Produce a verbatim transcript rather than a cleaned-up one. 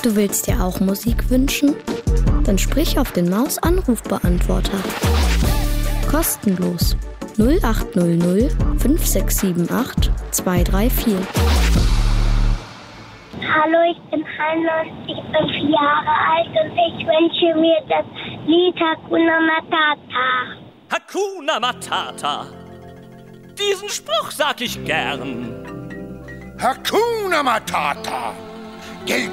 Du willst dir auch Musik wünschen? Dann sprich auf den Maus-Anrufbeantworter. Kostenlos null acht null null fünf sechs sieben acht zwei drei vier. Hallo, ich bin Hanna und ich bin vier Jahre alt und ich wünsche mir das Lied Hakuna Matata. Hakuna Matata. Diesen Spruch sag ich gern. Hakuna Matata. Gilt